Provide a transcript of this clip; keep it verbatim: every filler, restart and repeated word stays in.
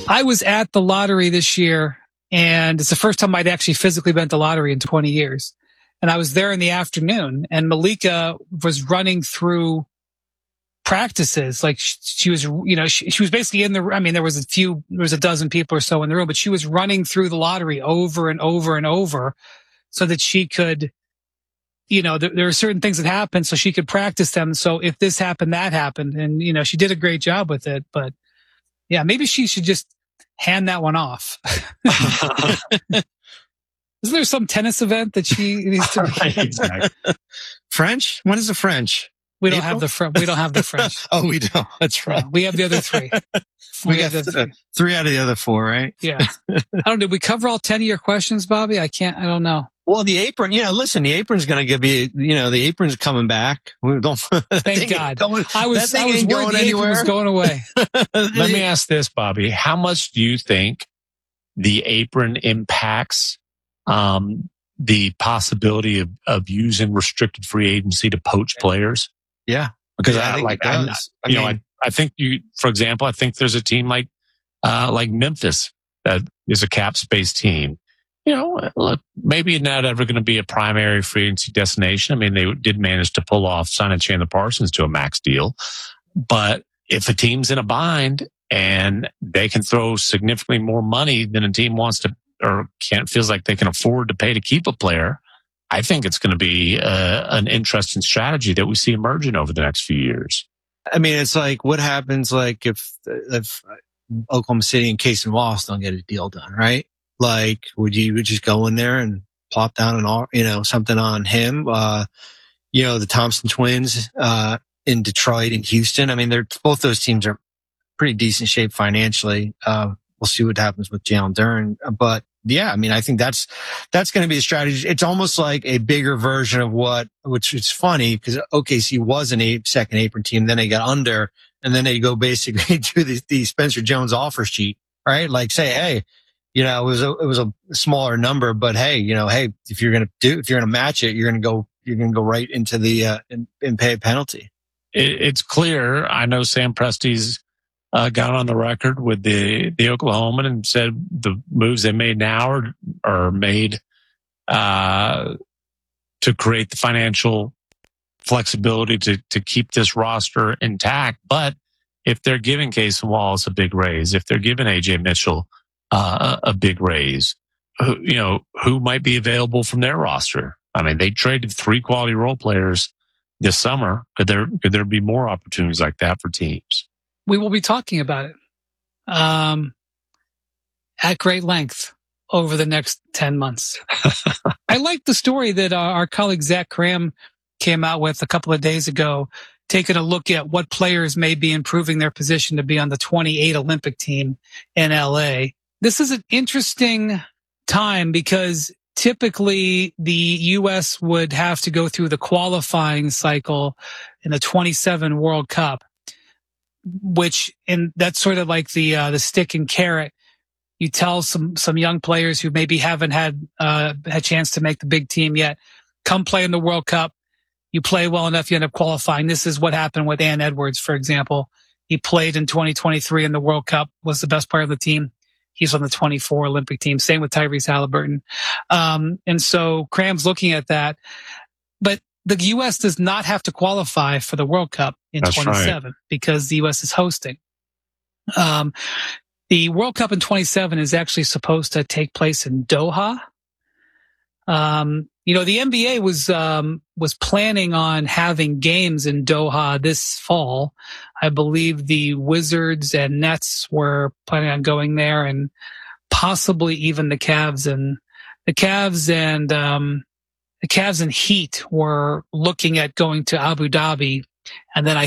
I was at the lottery this year, and it's the first time I'd actually physically been at the lottery in twenty years. And I was there in the afternoon, and Malika was running through practices. Like she was, you know, she, she was basically in the, I mean, there was a few, there was a dozen people or so in the room, but she was running through the lottery over and over and over so that she could, you know, there, there are certain things that happen so she could practice them. So if this happened, that happened. And, you know, she did a great job with it, but yeah, maybe she should just hand that one off. Isn't there some tennis event that she needs to? Right, exactly. French? When is the French? We don't April? have the French. We don't have the French. Oh, we don't. That's right. Uh, we have the other three. We, we got the three. three out of the other four, right? Yeah. I don't. Did we cover all ten of your questions, Bobby? I can't. I don't know. Well, the apron. Yeah, listen. The apron's going to give you. You know, the apron's coming back. We don't. Thank God. Going, I was. I was worried going the anywhere. apron was going away. Let me ask this, Bobby. How much do you think the apron impacts um, the possibility of, of using restricted free agency to poach players? Yeah, because yeah, I, I think like it I, does. you I know, mean, I, I think you, for example, I think there's a team like uh, like Memphis that is a cap space team. You know, look, maybe not ever going to be a primary free agency destination. I mean, they did manage to pull off signing Chandler Parsons to a max deal, but if a team's in a bind and they can throw significantly more money than a team wants to or can't feels like they can afford to pay to keep a player, I think it's going to be uh, an interesting strategy that we see emerging over the next few years. I mean, it's like what happens like if if Oklahoma City and Casey Wallace don't get a deal done, right? Like, would you would just go in there and plop down an all, you know, something on him? Uh, you know, the Thompson twins uh, in Detroit and Houston. I mean, they're both those teams are pretty decent shape financially. Uh, we'll see what happens with Jalen Duren, but. Yeah, I mean, I think that's that's going to be a strategy. It's almost like a bigger version of what, which is funny because O K C was an eight, second apron team, then they got under, and then they go basically to the, the Spencer Jones offer sheet, right? Like say, hey, you know, it was a it was a smaller number, but hey, you know, hey, if you're going to do, if you're going to match it, you're going to go, you're going to go right into the uh, and, and pay a penalty. It, it's clear. I know Sam Presti's. Uh, got on the record with the, the Oklahoman and said the moves they made now are, are made, uh, to create the financial flexibility to, to keep this roster intact. But if they're giving Casey Wallace a big raise, if they're giving A J Mitchell, uh, a, a big raise, who, you know, who might be available from their roster? I mean, they traded three quality role players this summer. Could there, could there be more opportunities like that for teams? We will be talking about it um, at great length over the next ten months. I like the story that uh, our colleague Zach Cram came out with a couple of days ago, taking a look at what players may be improving their position to be on the twenty-eight Olympic team in L A. This is an interesting time because typically the U S would have to go through the qualifying cycle in the twenty-seven World Cup. Which, and that's sort of like the, uh, the stick and carrot. You tell some, some young players who maybe haven't had, uh, a chance to make the big team yet, come play in the World Cup. You play well enough, you end up qualifying. This is what happened with Ant Edwards, for example. He played in twenty twenty-three in the World Cup, was the best player of the team. He's on the twenty-four Olympic team. Same with Tyrese Halliburton. Um, and so Cram's looking at that, but the U S does not have to qualify for the World Cup in That's twenty-seven right. because the U S is hosting. Um, the World Cup in twenty-seven is actually supposed to take place in Doha. Um, you know, the N B A was, um, was planning on having games in Doha this fall. I believe the Wizards and Nets were planning on going there and possibly even the Cavs and the Cavs and, um, The Cavs and Heat were looking at going to Abu Dhabi, and then I